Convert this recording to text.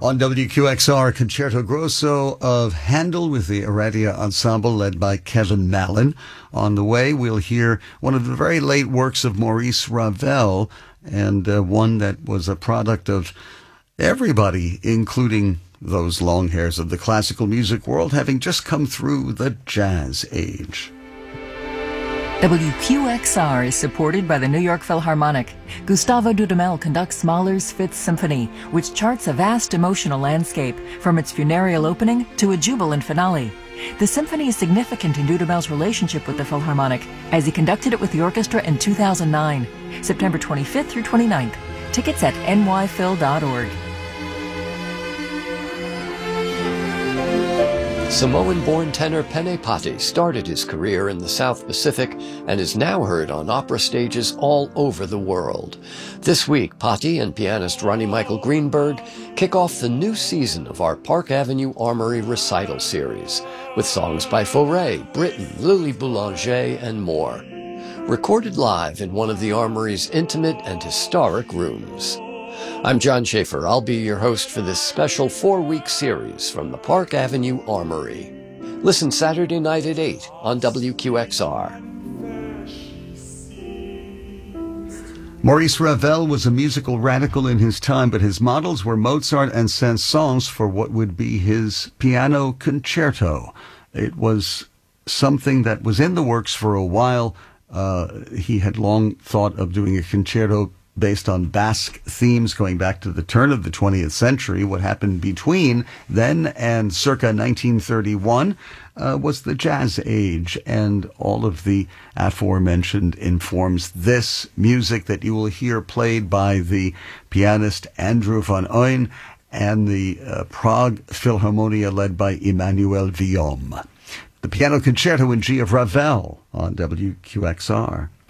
On WQXR, Concerto Grosso of Handel with the Aradia Ensemble led by Kevin Mallon. On the way, we'll hear one of the very late works of Maurice Ravel, and one that was a product of everybody, including those long hairs of the classical music world, having just come through the jazz age. WQXR is supported by the New York Philharmonic. Gustavo Dudamel conducts Mahler's Fifth Symphony, which charts a vast emotional landscape, from its funereal opening to a jubilant finale. The symphony is significant in Dudamel's relationship with the Philharmonic, as he conducted it with the orchestra in 2009, September 25th through 29th. Tickets at nyphil.org. Samoan-born tenor Pene Pati started his career in the South Pacific and is now heard on opera stages all over the world. This week, Pati and pianist Ronnie Michael Greenberg kick off the new season of our Park Avenue Armory recital series, with songs by Fauré, Britten, Lily Boulanger, and more. Recorded live in one of the Armory's intimate and historic rooms. I'm John Schaefer. I'll be your host for this special 4-week series from the Park Avenue Armory. Listen Saturday night at 8 on WQXR. Maurice Ravel was a musical radical in his time, but his models were Mozart and Saint-Saëns for what would be his piano concerto. It was something that was in the works for a while. He had long thought of doing a concerto based on Basque themes going back to the turn of the 20th century. What happened between then and circa 1931 was the jazz age, and all of the aforementioned informs this music that you will hear played by the pianist Andrew van Oyen and the Prague Philharmonia led by Emmanuel Villaume. The piano concerto in G of Ravel on WQXR.